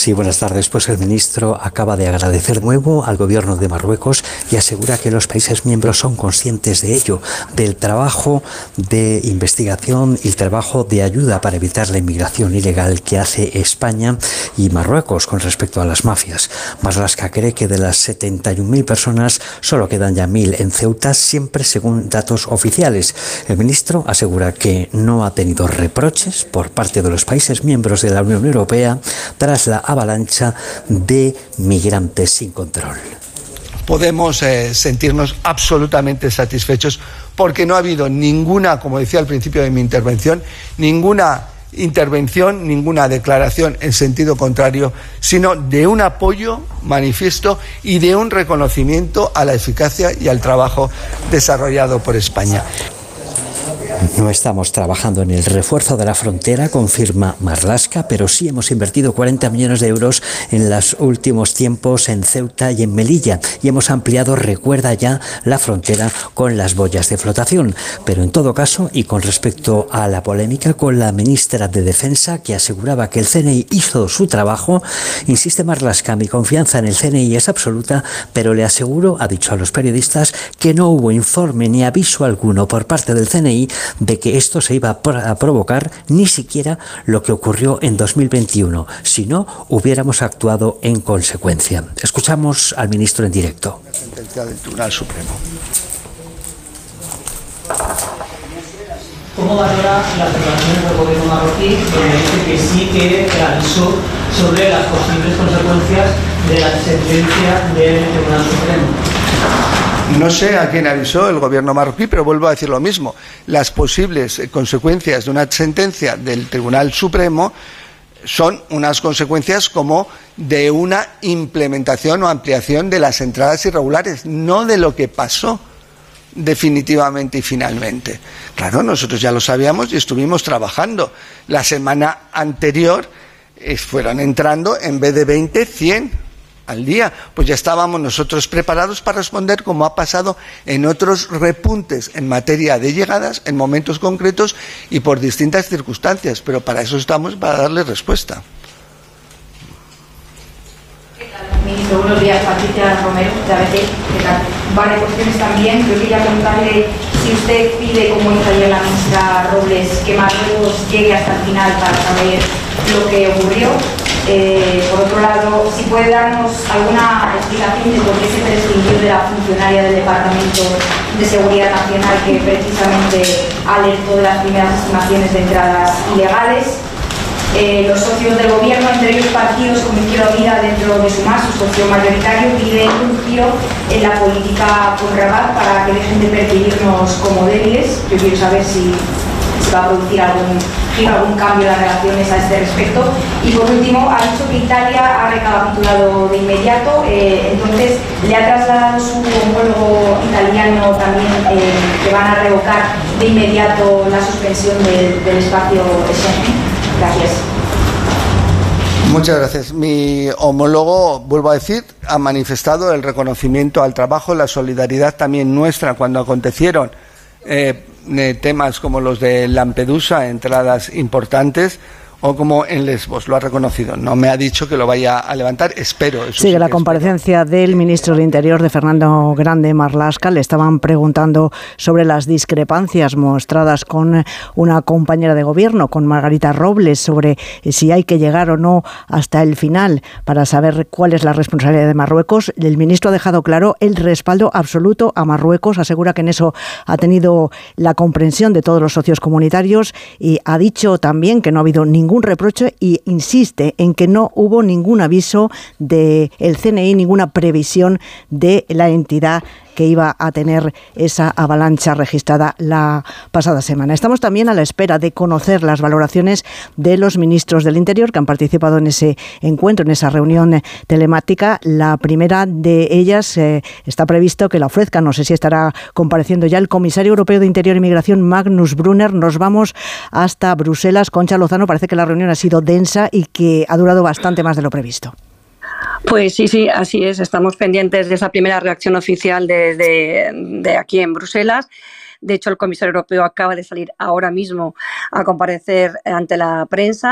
Sí, buenas tardes. Pues el ministro acaba de agradecer de nuevo al gobierno de Marruecos y asegura que los países miembros son conscientes de ello, del trabajo de investigación y el trabajo de ayuda para evitar la inmigración ilegal que hace España y Marruecos con respecto a las mafias. Marlaska cree que de las 71.000 personas solo quedan ya 1.000 en Ceuta, siempre según datos oficiales. El ministro asegura que no ha tenido reproches por parte de los países miembros de la Unión Europea tras la avalancha de migrantes sin control. Podemos sentirnos absolutamente satisfechos porque no ha habido ninguna, como decía al principio de mi intervención, ninguna intervención, ninguna declaración en sentido contrario, sino de un apoyo manifiesto y de un reconocimiento a la eficacia y al trabajo desarrollado por España. No estamos trabajando en el refuerzo de la frontera, confirma Marlaska, pero sí hemos invertido 40 millones de euros en los últimos tiempos en Ceuta y en Melilla y hemos ampliado, recuerda ya, la frontera con las boyas de flotación. Pero en todo caso, y con respecto a la polémica con la ministra de Defensa, que aseguraba que el CNI hizo su trabajo, insiste Marlaska: mi confianza en el CNI es absoluta, pero le aseguro, ha dicho a los periodistas, que no hubo informe ni aviso alguno por parte del CNI de que esto se iba a provocar, ni siquiera lo que ocurrió en 2021. Si no, hubiéramos actuado en consecuencia. Escuchamos al ministro en directo. La sentencia del Tribunal Supremo. ¿Cómo valora las declaraciones del gobierno marroquí donde dice que sí que avisó sobre las posibles consecuencias de la sentencia del Tribunal Supremo? No sé a quién avisó el gobierno marroquí, pero vuelvo a decir lo mismo. Las posibles consecuencias de una sentencia del Tribunal Supremo son unas consecuencias como de una implementación o ampliación de las entradas irregulares, no de lo que pasó definitivamente y finalmente. Claro, nosotros ya lo sabíamos y estuvimos trabajando. La semana anterior fueron entrando, en vez de 20, 100 al día, pues ya estábamos nosotros preparados para responder, como ha pasado en otros repuntes en materia de llegadas en momentos concretos y por distintas circunstancias, pero para eso estamos, para darle respuesta. ¿Qué tal, ministro? Buenos días, Patricia Romero, de ABC. ¿Qué tal? Varias cuestiones también. Yo quería preguntarle si usted pide, como hizo ayer la ministra Robles, que Marruecos llegue hasta el final para saber lo que ocurrió. Por otro lado, si puede darnos alguna explicación de por qué se prescindió de la funcionaria del Departamento de Seguridad Nacional que precisamente alertó de las primeras estimaciones de entradas ilegales. Los socios del gobierno, entre ellos partidos como Izquierda Unida dentro de Sumar, su socio mayoritario, piden un giro en la política con Rabat para que dejen de percibirnos como débiles. Yo quiero saber si se va a producir algún giro, algún cambio en las relaciones a este respecto. Y por último, ha dicho que Italia ha recapitulado de inmediato, entonces le ha trasladado su homólogo italiano también que van a revocar de inmediato la suspensión del espacio de Schengen. Gracias. Muchas gracias. Mi homólogo, vuelvo a decir, ha manifestado el reconocimiento al trabajo, la solidaridad también nuestra cuando acontecieron temas como los de Lampedusa, entradas importantes, o como en Lesbos, lo ha reconocido. No me ha dicho que lo vaya a levantar, espero. Eso Sigue la comparecencia del ministro del Interior, de Fernando Grande Marlaska. Le estaban preguntando sobre las discrepancias mostradas con una compañera de gobierno, con Margarita Robles, sobre si hay que llegar o no hasta el final para saber cuál es la responsabilidad de Marruecos. El ministro ha dejado claro el respaldo absoluto a Marruecos, asegura que en eso ha tenido la comprensión de todos los socios comunitarios y ha dicho también que no ha habido ningún reproche y insiste en que no hubo ningún aviso del CNI, ninguna previsión de la entidad que iba a tener esa avalancha registrada la pasada semana. Estamos también a la espera de conocer las valoraciones de los ministros del Interior que han participado en ese encuentro, en esa reunión telemática. La primera de ellas está previsto que la ofrezca, no sé si estará compareciendo ya, el comisario europeo de Interior y Migración, Magnus Brunner. Nos vamos hasta Bruselas. Concha Lozano, parece que la reunión ha sido densa y que ha durado bastante más de lo previsto. Pues sí, así es. Estamos pendientes de esa primera reacción oficial de aquí en Bruselas. De hecho, el comisario europeo acaba de salir ahora mismo a comparecer ante la prensa.